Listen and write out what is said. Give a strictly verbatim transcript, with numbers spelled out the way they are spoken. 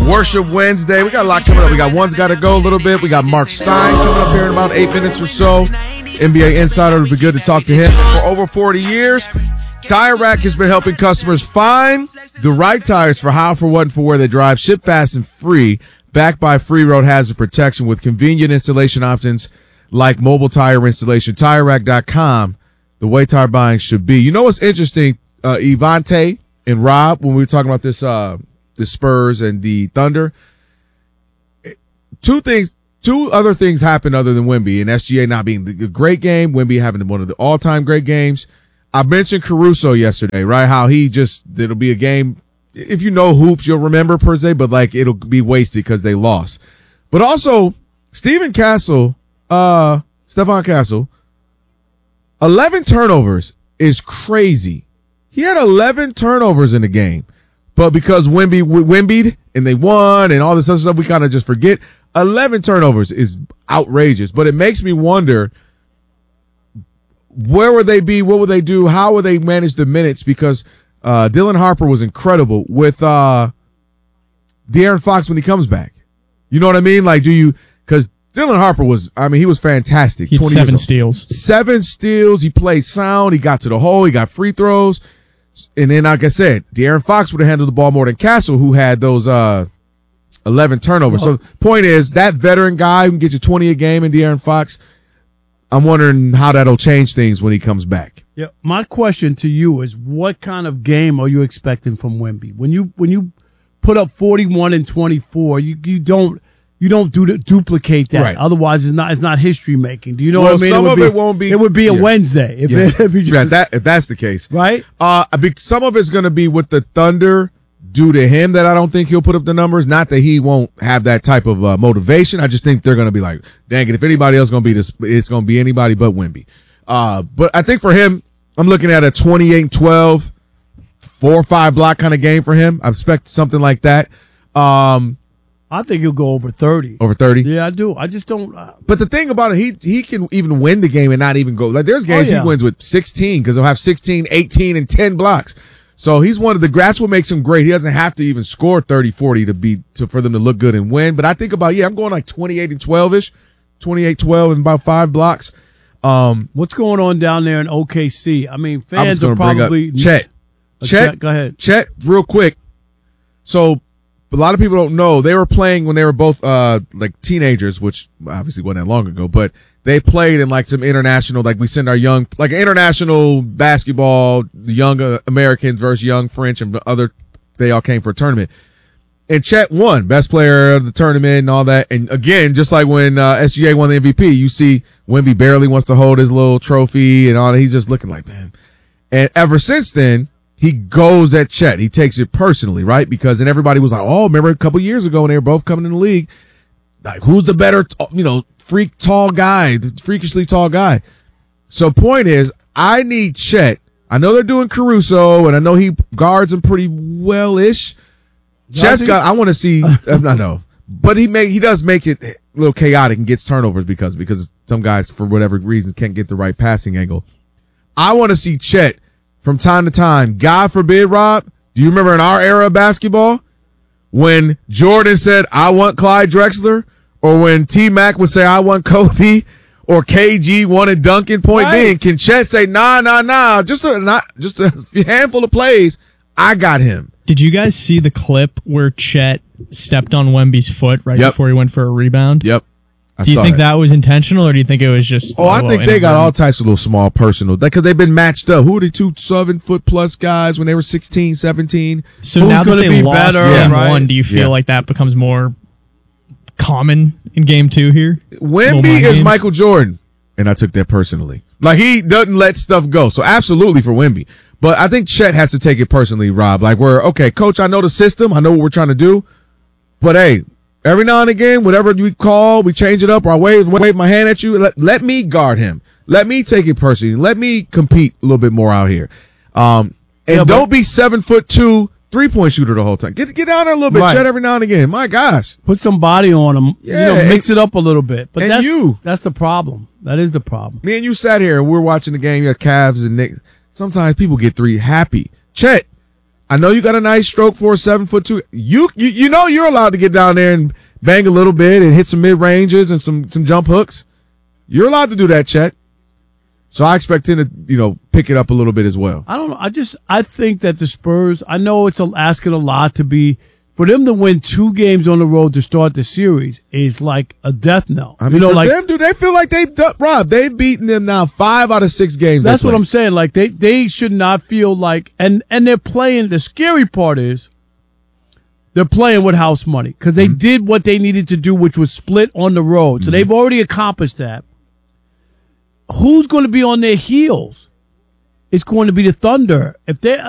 Worship Wednesday. We got a lot coming up. We got One's Gotta Go a little bit. We got Mark Stein coming up here in about eight minutes or so. N B A Insider. It would be good to talk to him. For over forty years, Tire Rack has been helping customers find the right tires for how, for what, and for where they drive. Ship fast and free. Backed by free road hazard protection with convenient installation options like mobile tire installation. Tire Rack dot com, the way tire buying should be. You know what's interesting, uh, Evante and Rob, when we were talking about this, uh, the Spurs and the Thunder, two things, two other things happened other than Wemby and S G A not being the great game, Wemby having one of the all-time great games. I mentioned Caruso yesterday, right? How he just, it'll be a game. If you know hoops, you'll remember per se, but like it'll be wasted because they lost. But also, Stephen Castle, uh, Stephon Castle, eleven turnovers is crazy. He had eleven turnovers in the game, but because Wemby Wembied and they won and all this other stuff, we kind of just forget. eleven turnovers is outrageous, but it makes me wonder, where would they be? What would they do? How would they manage the minutes? Because Uh, Dylan Harper was incredible with, uh, De'Aaron Fox when he comes back. You know what I mean? Like, do you, cause Dylan Harper was, I mean, he was fantastic. He had seven steals. Seven steals. He played sound. He got to the hole. He got free throws. And then, like I said, De'Aaron Fox would have handled the ball more than Castle, who had those, uh, eleven turnovers. Well, so point is, that veteran guy who can get you twenty a game in De'Aaron Fox, I'm wondering how that'll change things when he comes back. Yeah, my question to you is, what kind of game are you expecting from Wemby? When you when you put up forty-one and twenty-four, you you don't you don't do duplicate that. Right. Otherwise, it's not it's not history making. Do you know Well, what I mean? some it would of be, it won't be- It would be a yeah. Wednesday if Yeah. it, if you just Yeah, that, if that's the case, right. Uh, I be- some of it's going to be what the Thunder do to him that I don't think he'll put up the numbers. Not that he won't have that type of uh, motivation. I just think they're going to be like, dang it, if anybody else going to be this, it's going to be anybody but Wemby. Uh, but I think for him, I'm looking at a twenty-eight and twelve, four or five block kind of game for him. I expect something like that. Um, I think he'll go over thirty. over thirty. Yeah, I do. I just don't. Uh, But the thing about it, he he can even win the game and not even go. Like there's games Oh, yeah. he wins with sixteen because he'll have sixteen, eighteen, and ten blocks. So he's one of the, that's what makes him great. He doesn't have to even score thirty, forty to be, to, for them to look good and win. But I think about, yeah, I'm going like twenty-eight and twelve-ish, twenty-eight, twelve and about five blocks. Um, what's going on down there in O K C? I mean, I was fans going are to bring probably up Chet. Uh, Chet, go ahead. Chet, real quick. So a lot of people don't know they were playing when they were both, uh, like teenagers, which obviously wasn't that long ago, but they played in like some international, like we send our young, like international basketball, the young uh, Americans versus young French and other, they all came for a tournament. And Chet won best player of the tournament and all that. And again, just like when, uh, S G A won the M V P, you see Wemby barely wants to hold his little trophy and all that. He's just looking like, man. And ever since then, he goes at Chet. He takes it personally, right? Because then everybody was like, oh, remember a couple years ago when they were both coming in the league, like who's the better, you know, freak tall guy, the freakishly tall guy. So point is, I need Chet. I know they're doing Caruso and I know he guards him pretty well-ish. Chet's got, I want to see, I don't know, but he make, he does make it a little chaotic and gets turnovers because, because some guys, for whatever reason, can't get the right passing angle. I want to see Chet from time to time. God forbid, Rob, do you remember in our era of basketball when Jordan said, I want Clyde Drexler, or when T-Mac would say, I want Kobe, or K G wanted Duncan? Point Right. being, can Chet say, nah, nah, nah, just a, not, just a handful of plays, I got him. Did you guys see the clip where Chet stepped on Wemby's foot right Yep. before he went for a rebound? Yep. I Do you saw think it. that was intentional, or do you think it was just? Oh, a I little think they got all inadvertent? types of little small personal, because they've been matched up. Who are the two seven foot plus guys when they were sixteen, seventeen? So Who's now that gonna they be lost better, game right? one, do you feel Yeah. like that becomes more common in game two here? Little Wemby mind is games? Michael Jordan, and I took that personally. Like, he doesn't let stuff go. So absolutely for Wemby. But I think Chet has to take it personally, Rob. Like, we're, okay, coach, I know the system. I know what we're trying to do. But, hey, every now and again, whatever we call, we change it up, or I wave, wave my hand at you. Let, let me guard him. Let me take it personally. Let me compete a little bit more out here. Um, and Yeah, but- don't be seven foot two, three point shooter the whole time. Get get down there a little bit, Right. Chet, every now and again. My gosh. Put some body on him. Yeah, you know, mix and- it up a little bit. But and that's, you. that's the problem. That is the problem. Me and you sat here and we were watching the game. You had Cavs and Knicks. Sometimes people get three happy. Chet, I know you got a nice stroke for a seven foot two. You, you you know you're allowed to get down there and bang a little bit and hit some mid ranges and some some jump hooks. You're allowed to do that, Chet. So I expect him to, you know, pick it up a little bit as well. I don't know. I just I think that the Spurs. I know it's a, asking a lot to be for them to win two games on the road to start the series is like a death knell. I mean, you know, for like them, dude, they feel like they've done, Rob. They've beaten them now five out of six games. that's what I'm saying. Like they they should not feel like and and they're playing. The scary part is they're playing with house money because they mm-hmm. did what they needed to do, which was split on the road. So mm-hmm. they've already accomplished that. Who's going to be on their heels? It's going to be the Thunder. If they